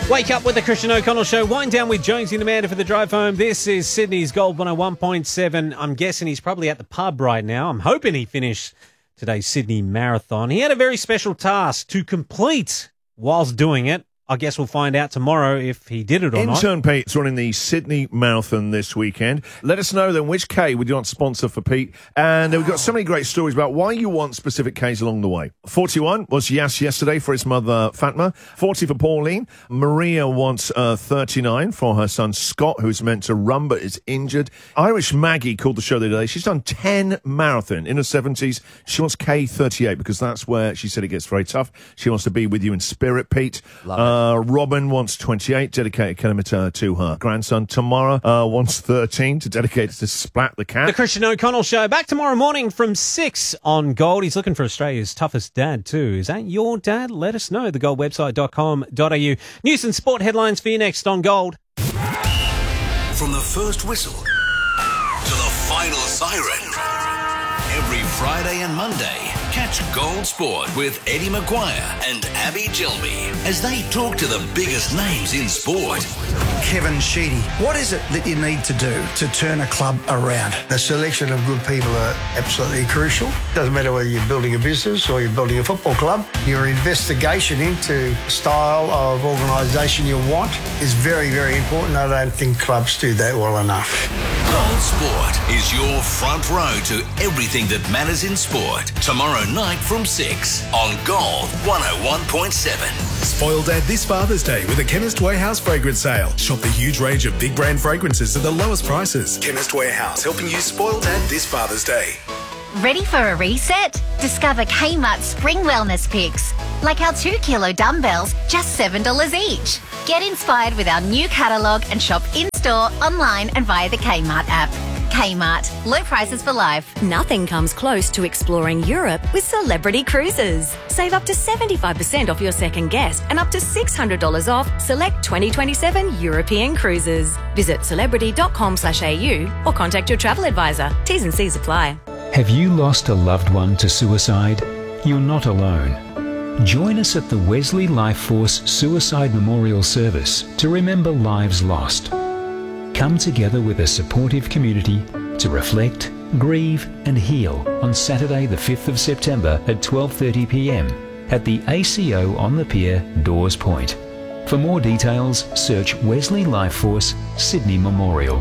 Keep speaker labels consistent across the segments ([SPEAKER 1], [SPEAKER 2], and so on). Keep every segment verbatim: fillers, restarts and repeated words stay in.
[SPEAKER 1] Wake up with the Christian O'Connell Show. Wind down with Jonesy and Amanda for the drive home. This is Sydney's Gold one oh one point seven. I'm guessing he's probably at the pub right now. I'm hoping he finished today's Sydney Marathon. He had a very special task to complete whilst doing it. I guess we'll find out tomorrow if he did it or not.
[SPEAKER 2] Intern Pete's running the Sydney Marathon this weekend. Let us know then which K would you want to sponsor for Pete. And uh, we've got so many great stories about why you want specific Ks along the way. forty-one was Yas yesterday for his mother Fatma. forty for Pauline. Maria wants uh, thirty-nine for her son Scott, who's meant to run but is injured. Irish Maggie called the show the other day. She's done ten marathon in her seventies. She wants K thirty-eight because that's where she said it gets very tough. She wants to be with you in spirit, Pete.
[SPEAKER 3] Love it.
[SPEAKER 2] Uh, Robin wants twenty-eight, dedicated kilometre to her grandson. Tamara uh, wants thirteen, to dedicate to Splat the cat.
[SPEAKER 1] The Christian O'Connell Show, back tomorrow morning from six on Gold. He's looking for Australia's toughest dad too. Is that your dad? Let us know. the gold website dot com dot a u. News and sport headlines for you next on Gold.
[SPEAKER 4] From the first whistle to the final siren, every Friday and Monday, catch Gold Sport with Eddie Maguire and Abby Gilby as they talk to the biggest names in sport.
[SPEAKER 5] Kevin Sheedy, what is it that you need to do to turn a club around?
[SPEAKER 6] The selection of good people are absolutely crucial. Doesn't matter whether you're building a business or you're building a football club. Your investigation into the style of organisation you want is very, very important. I don't think clubs do that well enough.
[SPEAKER 4] Gold Sport is your front row to everything that matters in sport. Tomorrow night from six on Gold one oh one point seven.
[SPEAKER 7] Spoil Dad this Father's Day with a Chemist Warehouse fragrance sale. Shop the huge range of big brand fragrances at the lowest prices. Chemist Warehouse, helping you spoil Dad this Father's Day.
[SPEAKER 8] Ready for a reset? Discover Kmart Spring Wellness Picks. Like our two kilo dumbbells, just seven dollars each. Get inspired with our new catalogue and shop in-store, online and via the Kmart app. Kmart, low prices for life.
[SPEAKER 9] Nothing comes close to exploring Europe with Celebrity Cruises. Save up to seventy-five percent off your second guest and up to six hundred dollars off select twenty twenty-seven European cruises. Visit celebrity dot com slash a u or contact your travel advisor. T's and C's apply.
[SPEAKER 10] Have you lost a loved one to suicide? You're not alone. Join us at the Wesley Life Force Suicide Memorial Service to remember lives lost. Come together with a supportive community to reflect, grieve and heal on Saturday the fifth of September at twelve thirty p m at the A C O on the Pier, Dawes Point. For more details, search Wesley Life Force Sydney Memorial.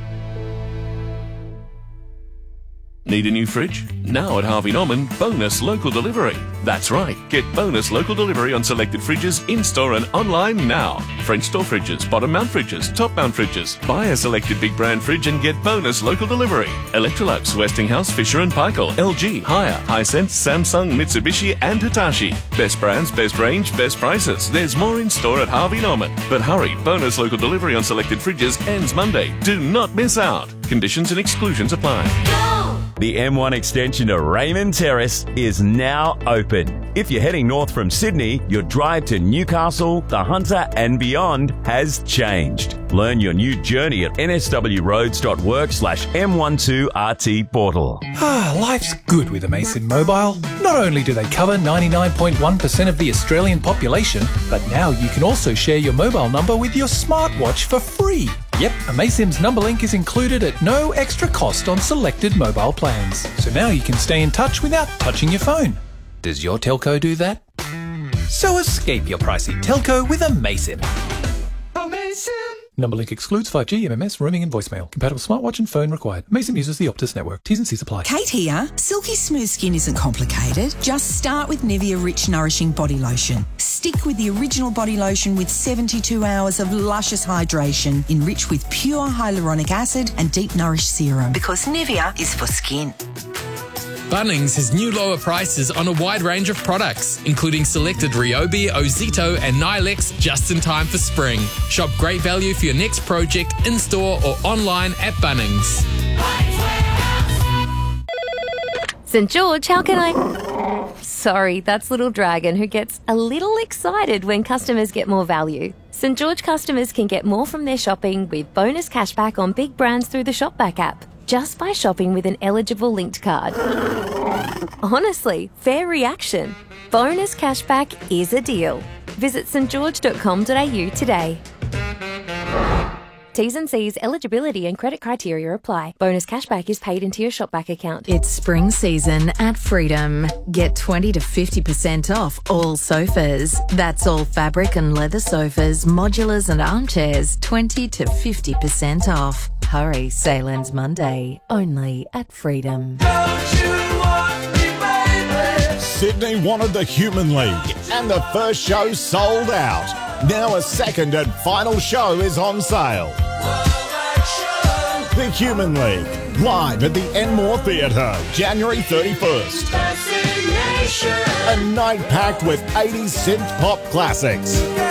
[SPEAKER 11] Need a new fridge? Now at Harvey Norman, bonus local delivery. That's right, get bonus local delivery on selected fridges in-store and online now. French door fridges, bottom mount fridges, top mount fridges. Buy a selected big brand fridge and get bonus local delivery. Electrolux, Westinghouse, Fisher and Paykel, L G, Haier, Hisense, Samsung, Mitsubishi and Hitachi. Best brands, best range, best prices. There's more in store at Harvey Norman. But hurry, bonus local delivery on selected fridges ends Monday. Do not miss out. Conditions and exclusions apply.
[SPEAKER 12] The M one extension to Raymond Terrace is now open. If you're heading north from Sydney, your drive to Newcastle, the Hunter and beyond has changed. Learn your new journey at n s w roads dot work slash m twelve r t portal.
[SPEAKER 13] Ah, life's good with Amazon Mobile. Not only do they cover ninety-nine point one percent of the Australian population, but now you can also share your mobile number with your smartwatch for free. Yep, Amasim's number link is included at no extra cost on selected mobile plans. So now you can stay in touch without touching your phone. Does your telco do that? So escape your pricey telco with Amasim. Amasim! Number link excludes five G, M M S, roaming and voicemail. Compatible smartwatch and phone required. Amasim uses the Optus network. T's and C's apply.
[SPEAKER 14] Kate here. Silky smooth skin isn't complicated. Just start with Nivea Rich Nourishing Body Lotion. Stick with the original body lotion with seventy-two hours of luscious hydration, enriched with pure hyaluronic acid and deep nourished serum. Because Nivea is for skin.
[SPEAKER 15] Bunnings has new lower prices on a wide range of products, including selected Ryobi, Ozito and Nylex just in time for spring. Shop great value for your next project in-store or online at Bunnings.
[SPEAKER 9] St George, how can I... Sorry, that's Little Dragon, who gets a little excited when customers get more value. St George customers can get more from their shopping with bonus cashback on big brands through the Shopback app, just by shopping with an eligible linked card. Honestly, fair reaction. Bonus cashback is a deal. Visit st george dot com dot a u today. T's and C's, eligibility and credit criteria apply. Bonus cashback is paid into your shopback account.
[SPEAKER 3] It's spring season at Freedom. Get twenty to fifty percent off all sofas. That's all fabric and leather sofas, modulars and armchairs, twenty to fifty percent off. Hurry, sale ends Monday, only at Freedom.
[SPEAKER 16] Sydney wanted the Human League, and the first show sold out. Now a second and final show is on sale. The Human League, live at the Enmore Theatre, January thirty-first. A night packed with eighties synth pop classics.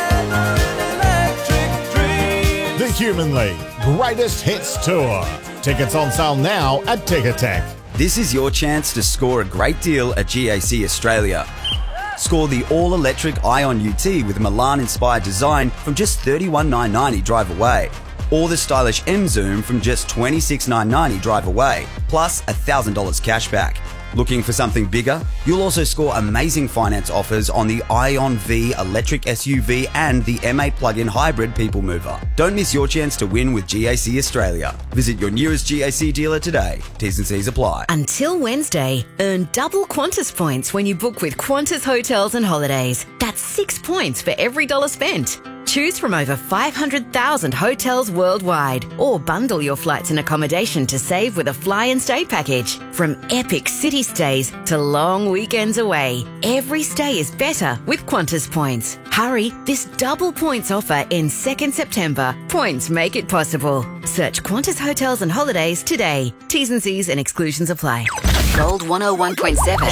[SPEAKER 16] The Human League, Greatest Hits Tour. Tickets on sale now at Ticketek.
[SPEAKER 17] This is your chance to score a great deal at G A C Australia. Score the all-electric Ion U T with Milan-inspired design from just thirty-one thousand nine hundred ninety drive away. Or the stylish M-Zoom from just twenty-six thousand nine hundred ninety drive away, plus one thousand dollars cash back. Looking for something bigger? You'll also score amazing finance offers on the Ion V electric S U V and the M eight plug-in hybrid people mover. Don't miss your chance to win with G A C Australia. Visit your nearest G A C dealer today. T's and C's apply.
[SPEAKER 9] Until Wednesday, earn double Qantas points when you book with Qantas Hotels and Holidays. That's six points for every dollar spent. Choose from over five hundred thousand hotels worldwide, or bundle your flights and accommodation to save with a fly and stay package. From epic city stays to long weekends away, every stay is better with Qantas points. Hurry, this double points offer ends second September. Points make it possible. Search Qantas Hotels and Holidays today. T's and C's and exclusions apply. Gold one oh one point seven.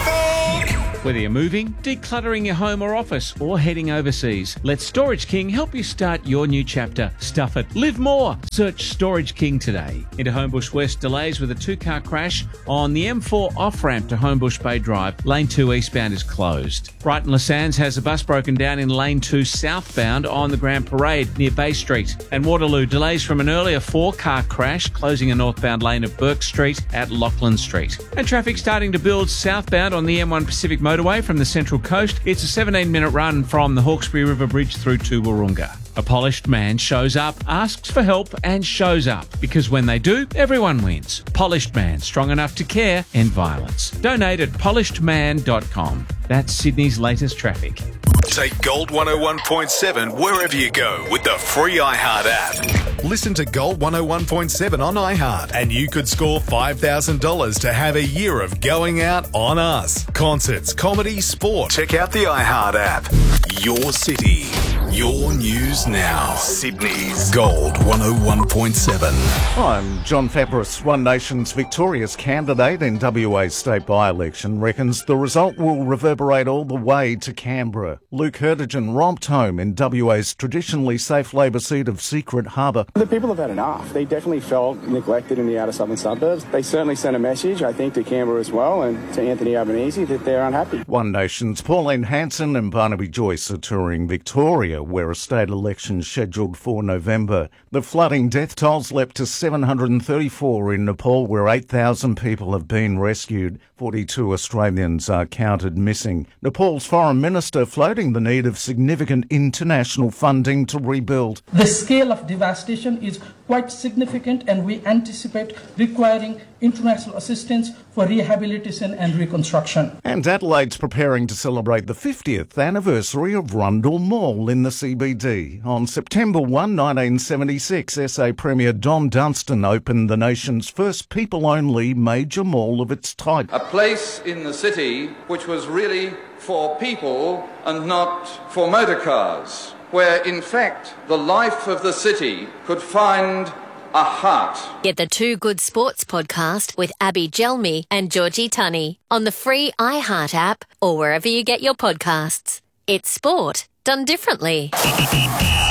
[SPEAKER 18] Whether you're moving, decluttering your home or office, or heading overseas, let Storage King help you start your new chapter. Stuff it. Live more. Search Storage King today. Into Homebush West, delays with a two-car crash on the M four off-ramp to Homebush Bay Drive. Lane two eastbound is closed. Brighton Les Sands has a bus broken down in Lane two southbound on the Grand Parade near Bay Street. And Waterloo, delays from an earlier four-car crash closing a northbound lane of Burke Street at Lachlan Street. And traffic starting to build southbound on the M one Pacific Motorway from the Central Coast. It's a seventeen minute run from the Hawkesbury River Bridge through to Wahroonga. A polished man shows up, asks for help and shows up. Because when they do, everyone wins. Polished Man, strong enough to care, end violence. Donate at polished man dot com. That's Sydney's latest traffic.
[SPEAKER 7] Take Gold one oh one point seven wherever you go with the free iHeart app. Listen to Gold one oh one point seven on iHeart and you could score five thousand dollars to have a year of going out on us. Concerts, comedy, sport. Check out the iHeart app. Your city, your news now. Sydney's Gold one oh one point seven.
[SPEAKER 19] I'm John Fabris. One Nation's victorious candidate in W A's state by-election reckons the result will reverberate all the way to Canberra. Luke Hurtigan romped home in W A's traditionally safe Labor seat of Secret Harbour.
[SPEAKER 20] The people have had enough. They definitely felt neglected in the outer southern suburbs. They certainly sent a message, I think, to Canberra as well and to Anthony Albanese that they're unhappy.
[SPEAKER 19] One Nation's Pauline Hanson and Barnaby Joyce are touring Victoria, where a state election scheduled for November. The flooding death tolls leapt to seven hundred thirty-four in Nepal, where eight thousand people have been rescued. forty-two Australians are counted missing. Nepal's foreign minister floating the need of significant international funding to rebuild.
[SPEAKER 21] The scale of devastation is quite significant and we anticipate requiring international assistance for rehabilitation and reconstruction.
[SPEAKER 19] And Adelaide's preparing to celebrate the fiftieth anniversary of Rundle Mall in the C B D. On September first, nineteen seventy-six, S A Premier Don Dunstan opened the nation's first people-only major mall of its type.
[SPEAKER 22] A place in the city which was really for people and not for motor cars, where in fact the life of the city could find a heart.
[SPEAKER 9] Get the Two Good Sports podcast with Abby Gelmi and Georgie Tunney on the free iHeart app or wherever you get your podcasts. It's sport done differently.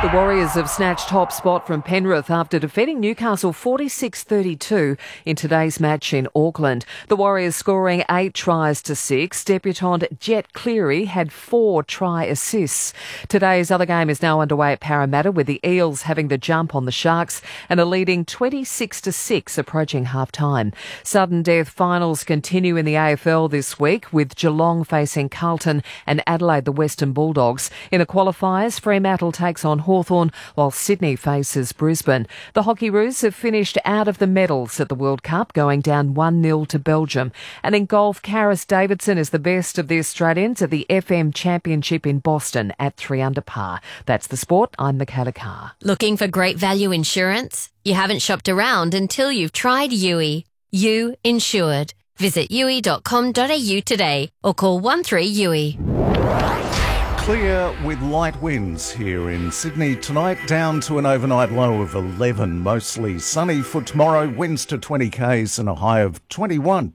[SPEAKER 1] The Warriors have snatched top spot from Penrith after defeating Newcastle forty-six thirty-two in today's match in Auckland. The Warriors scoring eight tries to six. Debutant Jet Cleary had four try assists. Today's other game is now underway at Parramatta, with the Eels having the jump on the Sharks and are leading twenty-six to six approaching half-time. Sudden death finals continue in the A F L this week, with Geelong facing Carlton and Adelaide the Western Bulldogs. In the qualifiers, Fremantle takes on Hawthorn, while Sydney faces Brisbane. The Hockey Roos have finished out of the medals at the World Cup, going down one nil to Belgium. And in golf, Karis Davidson is the best of the Australians at the F M Championship in Boston at three under par. That's the sport. I'm Michaela Carr.
[SPEAKER 2] Looking for great value insurance? You haven't shopped around until you've tried U I. You Insured. Visit u i dot com dot a u today or call one three U I.
[SPEAKER 19] Clear with light winds here in Sydney tonight, down to an overnight low of eleven. Mostly sunny for tomorrow, winds to twenty k's and a high of twenty-one.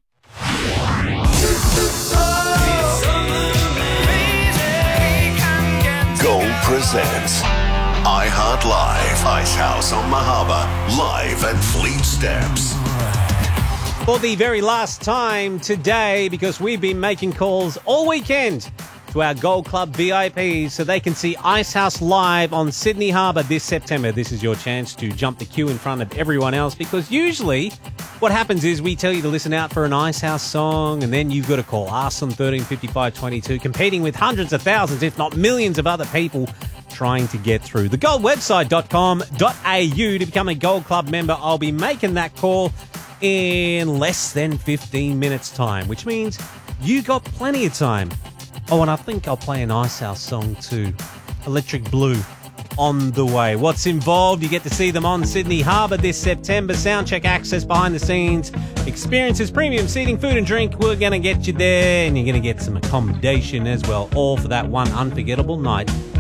[SPEAKER 4] Gold presents iHeart Live, Ice House on Mahaba, live at Fleet Steps.
[SPEAKER 23] For the very last time today, because we've been making calls all weekend to our Gold Club V I Ps so they can see Icehouse live on Sydney Harbour this September. This is your chance to jump the queue in front of everyone else, because usually what happens is we tell you to listen out for an Icehouse song, and then you've got to call us on thirteen fifty-five twenty-two, competing with hundreds of thousands, if not millions of other people trying to get through. the gold website dot com dot a u to become a Gold Club member. I'll be making that call in less than fifteen minutes time, which means you got plenty of time. Oh, and I think I'll play an Icehouse song too. Electric Blue on the way. What's involved? You get to see them on Sydney Harbour this September. Soundcheck access, behind the scenes experiences, premium seating, food and drink. We're going to get you there, and you're going to get some accommodation as well, all for that one unforgettable night